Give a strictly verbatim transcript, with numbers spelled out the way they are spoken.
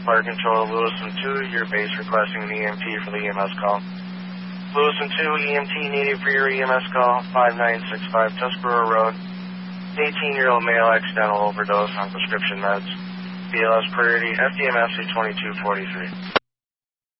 Fire Control, Lewiston two, your base requesting an E M T for the E M S call. Lewiston two, E M T needed for your E M S call, five nine six five Tuscarora Road. eighteen-year-old male accidental overdose on prescription meds. B L S priority, F D M F C twenty-two forty-three.